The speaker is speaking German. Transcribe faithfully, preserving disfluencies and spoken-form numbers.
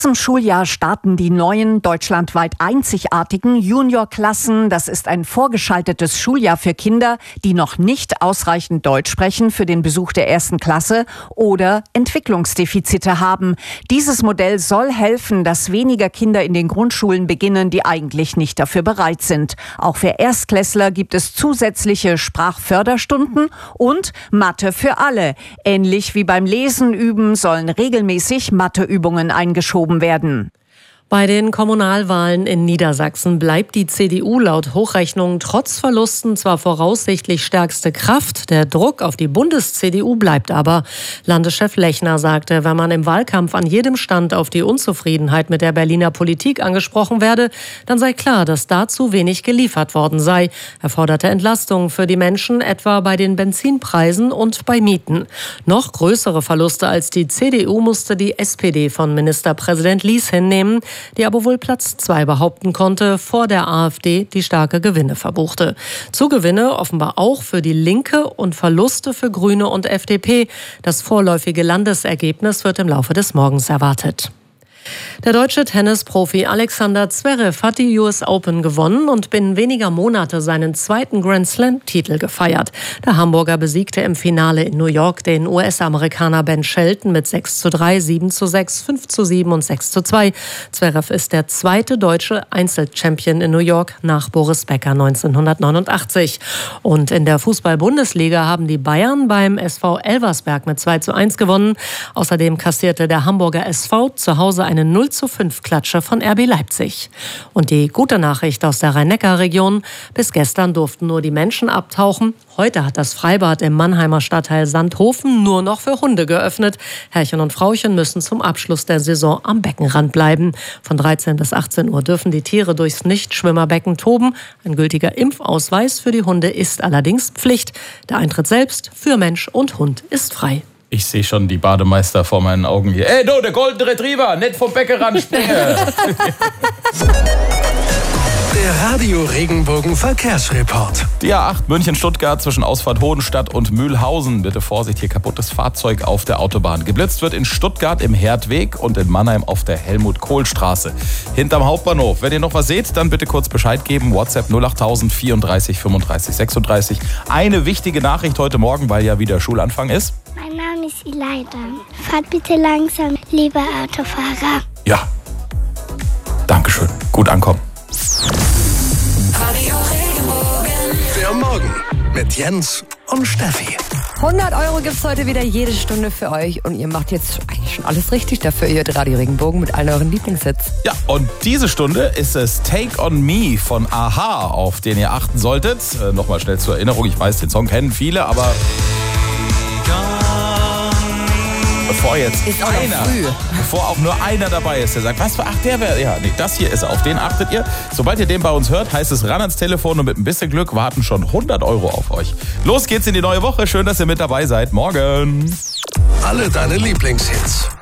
Zum Schuljahr starten die neuen, deutschlandweit einzigartigen Juniorklassen. Das ist ein vorgeschaltetes Schuljahr für Kinder, die noch nicht ausreichend Deutsch sprechen für den Besuch der ersten Klasse oder Entwicklungsdefizite haben. Dieses Modell soll helfen, dass weniger Kinder in den Grundschulen beginnen, die eigentlich nicht dafür bereit sind. Auch für Erstklässler gibt es zusätzliche Sprachförderstunden und Mathe für alle. Ähnlich wie beim Lesen üben sollen regelmäßig Matheübungen eingeschoben werden. Bei den Kommunalwahlen in Niedersachsen bleibt die C D U laut Hochrechnungen trotz Verlusten zwar voraussichtlich stärkste Kraft. Der Druck auf die Bundes-C D U bleibt aber. Landeschef Lechner sagte, wenn man im Wahlkampf an jedem Stand auf die Unzufriedenheit mit der Berliner Politik angesprochen werde, dann sei klar, dass dazu wenig geliefert worden sei. Er forderte Entlastungen für die Menschen, etwa bei den Benzinpreisen und bei Mieten. Noch größere Verluste als die C D U musste die S P D von Ministerpräsident Lies hinnehmen, die aber wohl Platz zwei behaupten konnte, vor der AfD, die starke Gewinne verbuchte. Zugewinne offenbar auch für die Linke und Verluste für Grüne und F D P. Das vorläufige Landesergebnis wird im Laufe des Morgens erwartet. Der deutsche Tennisprofi Alexander Zverev hat die U S Open gewonnen und binnen weniger Monate seinen zweiten Grand-Slam-Titel gefeiert. Der Hamburger besiegte im Finale in New York den U S-Amerikaner Ben Shelton mit sechs zu drei, sieben zu sechs, fünf zu sieben und sechs zu zwei. Zverev ist der zweite deutsche Einzelchampion in New York nach Boris Becker neunzehnhundertneunundachtzig. Und in der Fußball-Bundesliga haben die Bayern beim S V Elversberg mit zwei zu eins gewonnen. Außerdem kassierte der Hamburger S V zu Hause eine null zu fünf Klatsche von R B Leipzig. Und die gute Nachricht aus der Rhein-Neckar-Region: Bis gestern durften nur die Menschen abtauchen. Heute hat das Freibad im Mannheimer Stadtteil Sandhofen nur noch für Hunde geöffnet. Herrchen und Frauchen müssen zum Abschluss der Saison am Beckenrand bleiben. Von dreizehn bis achtzehn Uhr dürfen die Tiere durchs Nichtschwimmerbecken toben. Ein gültiger Impfausweis für die Hunde ist allerdings Pflicht. Der Eintritt selbst für Mensch und Hund ist frei. Ich sehe schon die Bademeister vor meinen Augen hier. Ey, du, der Golden Retriever, nicht vom Beckenrand springe. Der Radio Regenbogen Verkehrsreport. Die A acht München-Stuttgart zwischen Ausfahrt Hohenstadt und Mühlhausen. Bitte Vorsicht, hier kaputtes Fahrzeug auf der Autobahn. Geblitzt wird in Stuttgart im Herdweg und in Mannheim auf der Helmut-Kohl-Straße. Hinterm Hauptbahnhof. Wenn ihr noch was seht, dann bitte kurz Bescheid geben. WhatsApp null acht tausend vierunddreißig fünfunddreißig sechsunddreißig. Eine wichtige Nachricht heute Morgen, weil ja wieder Schulanfang ist. Mein Name ist Ileida. Fahrt bitte langsam, liebe Autofahrer. Ja. Dankeschön. Gut ankommen. Radio Regenbogen. Der Morgen mit Jens und Steffi. hundert Euro gibt's heute wieder jede Stunde für euch und ihr macht jetzt eigentlich schon alles richtig dafür. Ihr hört Radio Regenbogen mit allen euren Lieblingshits. Ja, und diese Stunde ist es Take On Me von a-ha, auf den ihr achten solltet. Äh, Nochmal schnell zur Erinnerung, ich weiß, den Song kennen viele, aber bevor jetzt ist auch einer, früh. bevor auch nur einer dabei ist, der sagt, was für, ach, der wäre, ja, nee, das hier ist er, auf den achtet ihr. Sobald ihr den bei uns hört, heißt es ran ans Telefon und mit ein bisschen Glück warten schon hundert Euro auf euch. Los geht's in die neue Woche, schön, dass ihr mit dabei seid. Morgen. Alle deine Lieblingshits.